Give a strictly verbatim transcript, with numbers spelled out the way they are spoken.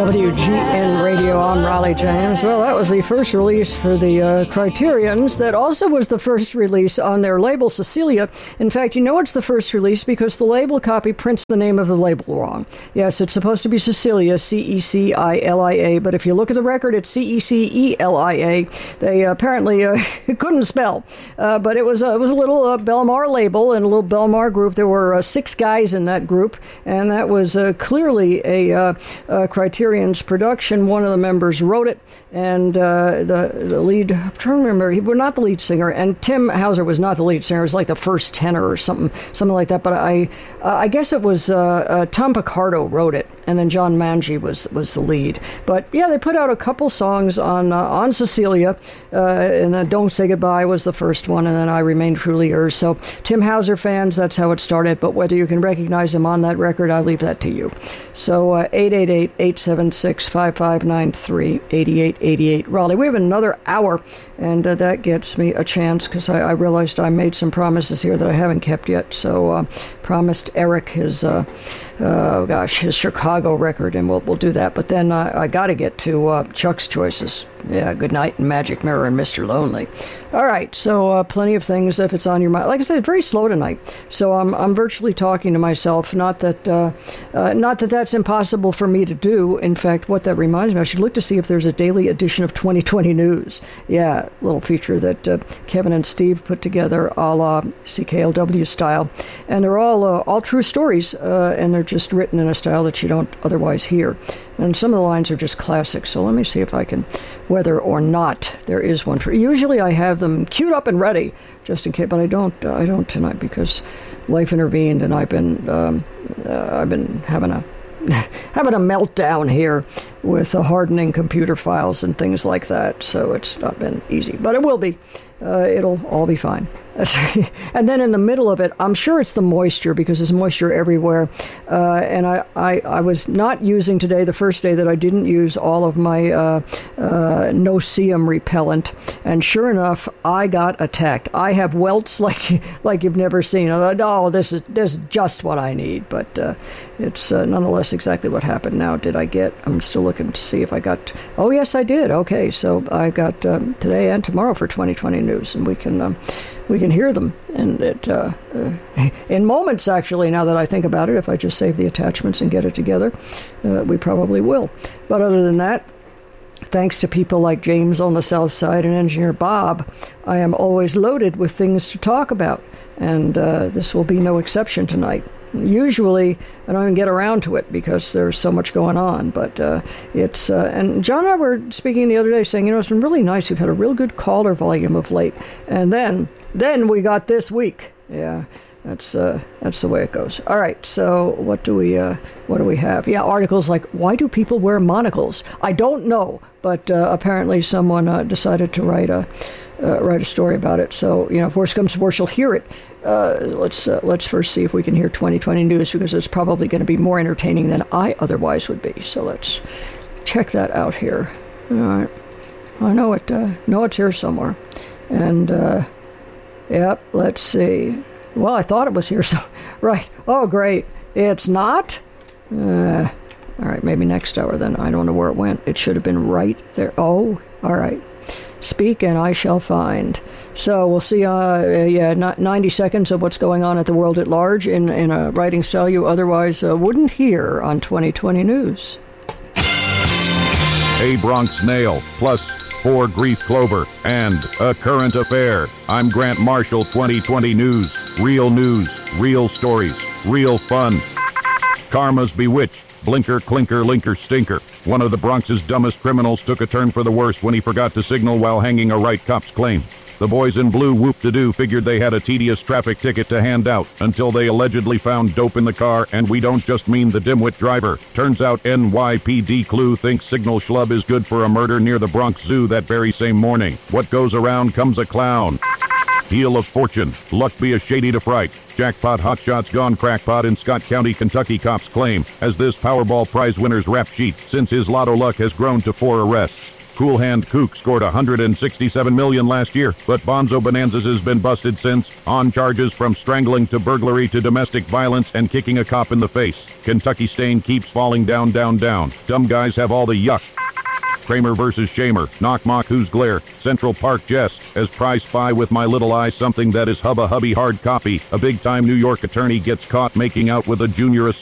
W G N Radio. I'm Raleigh James. Well, that was the first release for the uh, Criterions. That also was the first release on their label, Cecilia. In fact, you know it's the first release because the label copy prints the name of the label wrong. Yes, it's supposed to be Cecilia, C E C I L I A, but if you look at the record, it's C E C E L I A. They apparently uh, couldn't spell, uh, but it was, uh, it was a little uh, Belmar label and a little Belmar group. There were uh, six guys in that group, and that was uh, clearly a, uh, a Criterion's production. One of the members wrote it, and uh, the the lead, I'm trying to remember, he was not the lead singer, and Tim Hauser was not the lead singer. It was like the first tenor or something, something like that. But I uh, I guess it was uh, uh, Tom Picardo wrote it, and then John Manji was was the lead. But yeah, they put out a couple songs on uh, on Cecilia, uh, and then Don't Say Goodbye was the first one, and then I Remain Truly Yours. So Tim Hauser fans, that's how it started. But whether you can recognize him on that record, I leave that to you. So uh, eight eight eight, eight seven six, five five nine three, eight eight eight eight. Raleigh, we have another hour, and uh, that gets me a chance because I, I realized I made some promises here that I haven't kept yet. So uh, promised Eric his, uh, uh, gosh, his Chicago record, and we'll we'll do that. But then uh, I got to get to uh, Chuck's choices. Yeah, Good Night and Magic Mirror and Mister Lonely. All right, so uh, plenty of things if it's on your mind. Like I said, very slow tonight, so I'm I'm virtually talking to myself. Not that uh, uh, not that that's impossible for me to do. In fact, what that reminds me, I should look to see if there's a daily edition of twenty twenty News. Yeah, little feature that uh, Kevin and Steve put together, a la C K L W style, and they're all uh, all true stories, uh, and they're just written in a style that you don't otherwise hear. And some of the lines are just classic. So let me see if I can, whether or not there is one for. Usually I have them queued up and ready, just in case. But I don't. Uh, I don't tonight because life intervened, and I've been. Um, uh, I've been having a having a meltdown here with the hardening computer files and things like that. So it's not been easy, but it will be. Uh, it'll all be fine. And then in the middle of it, I'm sure it's the moisture because there's moisture everywhere. Uh, and I, I, I was not using today, the first day that I didn't use all of my uh, uh, no-see-um repellent. And sure enough, I got attacked. I have welts like like you've never seen. I thought, oh, this is, this is just what I need. But uh, it's uh, nonetheless exactly what happened. Now, did I get, I'm still looking to see if I got, oh, yes, I did. Okay, so I got um, today and tomorrow for twenty twenty News, and we can... Um, We can hear them, and it, uh, uh, in moments, actually, now that I think about it, if I just save the attachments and get it together, uh, we probably will. But other than that, thanks to people like James on the South Side and Engineer Bob, I am always loaded with things to talk about, and uh, this will be no exception tonight. Usually, I don't even get around to it because there's so much going on, but uh, it's, uh, and John and I were speaking the other day saying, you know, it's been really nice. We've had a real good caller volume of late, and then, then we got this week. Yeah, that's, uh, that's the way it goes. All right, so what do we, uh, what do we have? Yeah, articles like, why do people wear monocles? I don't know, but uh, apparently someone uh, decided to write a, uh, write a story about it. So, you know, if worse comes to worse, you'll hear it. Uh, let's uh, let's first see if we can hear twenty twenty News because it's probably going to be more entertaining than I otherwise would be. So let's check that out here. All right, I know it. Uh, know it's here somewhere, and uh, yep. Let's see. Well, I thought it was here. So right. Oh, great. It's not. Uh, all right. Maybe next hour then. I don't know where it went. It should have been right there. Oh, all right. Speak and I shall find. So we'll see, uh, yeah, ninety seconds of what's going on at the world at large in, in a writing style you otherwise uh, wouldn't hear on twenty twenty News. A Bronx Nail, plus four Grief Clover, and a current affair. I'm Grant Marshall, twenty twenty News. Real news, real stories, real fun. Karma's bewitched. Blinker, clinker, linker, stinker. One of the Bronx's dumbest criminals took a turn for the worse when he forgot to signal while hanging a right cop's claim. The boys in blue whoop-de-doo figured they had a tedious traffic ticket to hand out until they allegedly found dope in the car, and we don't just mean the dimwit driver. Turns out N Y P D Clue thinks Signal Schlub is good for a murder near the Bronx Zoo that very same morning. What goes around comes a clown. Heel of fortune. Luck be a shady to fright. Jackpot hotshots gone crackpot in Scott County, Kentucky cops claim, as this Powerball prize winner's rap sheet, since his lotto luck has grown to four arrests. Cool Hand Kook scored one hundred sixty-seven million dollars last year, but Bonzo Bonanzas has been busted since, on charges from strangling to burglary to domestic violence and kicking a cop in the face. Kentucky Stain keeps falling down, down, down. Dumb guys have all the yuck. Kramer versus Shamer, Knock Mock Who's Glare, Central Park Jest, as Prize Spy with My Little Eye, something that is hubba hubby hard copy. A big-time New York attorney gets caught making out with a junior associate.